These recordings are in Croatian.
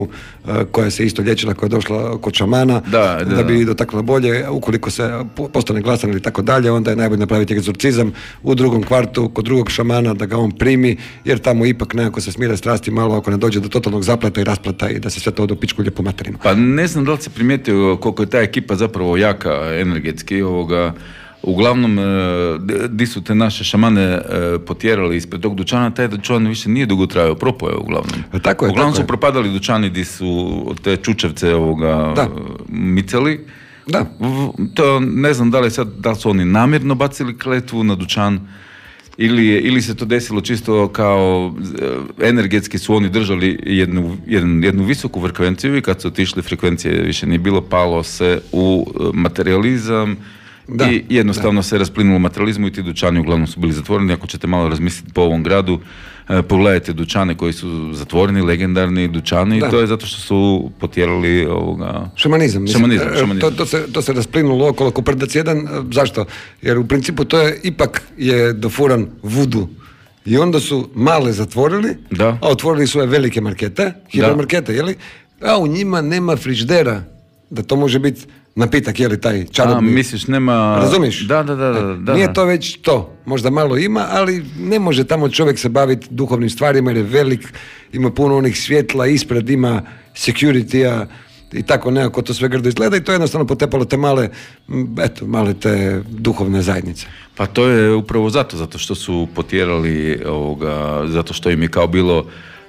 koja se isto liječila, koja je došla kod šamana, da bi dotakla bolje. Ukoliko se postane glasan ili tako dalje, onda je najbolje napraviti egzorcizam u drugom kvartu kod drugog šamana, da ga on primi, jer tamo ipak nekako se smire strasti malo, ako ne dođe do totalnog zaplata i rasplata i da se sve to ode u pičku lijepu materinu. Pa ne znam da li se primijetio koliko je ta ekipa zapravo jaka energetski, uglavnom, di su te naše šamane potjerali ispred tog dućana, taj dućan više nije dugo trajao, propao je uglavnom. Tako je, uglavnom su propadali dućani di su te čučevce micali. Da. To ne znam da li su oni namjerno bacili kletvu na dućan, ili se to desilo čisto kao energetski su oni držali jednu visoku frekvenciju i kad su otišli frekvencije više nije bilo, palo se u materializam. I jednostavno se rasplinulo materializmu i ti dućani uglavnom su bili zatvoreni. Ako ćete malo razmisliti po ovom gradu, pogledajte dućane koji su zatvoreni, legendarni dućani, i to je zato što su potjerali šamanizam. To se rasplinulo okolo ko prdac jedan. Zašto? Jer u principu to je ipak dofuran vudu. I onda su male zatvorili, a otvorili su velike markete, hipermarkete, jeli? A u njima nema frižidera, da to može biti napitak, je li taj čarobni? Misliš, nema... Razumiješ? Da. Nije to već to. Možda malo ima, ali ne može tamo čovjek se baviti duhovnim stvarima jer je velik, ima puno onih svjetla, ispred ima security-a i tako nekako to sve grdo izgleda i to je jednostavno potepalo te male te duhovne zajednice. Pa to je upravo zato što su potjerali zato što im je kao bilo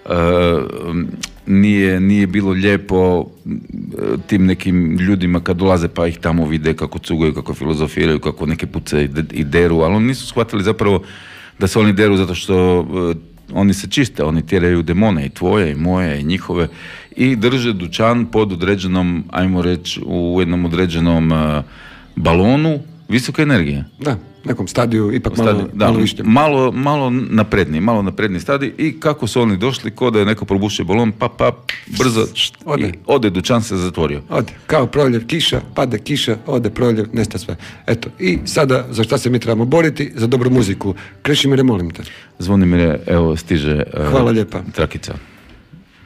nije bilo lijepo tim nekim ljudima kad dolaze pa ih tamo vide kako cugaju, kako filozofiraju, kako neke puce i deru, ali oni nisu shvatili zapravo da se oni deru zato što oni se čiste, oni tjeraju demone i tvoje i moje i njihove i drže dućan pod određenom, ajmo reći, u jednom određenom balonu visoke energije. Da, nekom stadiju, ipak malo više. Malo napredniji stadij i kako su oni došli, ko da je neko probušio balon, brzo ode dućan se zatvorio. Ode, kao proljev kiša, pade kiša, ode proljev, nesta sve. Eto, i sada za šta se mi trebamo boriti? Za dobru muziku. Krešimire, molim te. Zvonimire, evo stiže hvala lijepa. Trakica.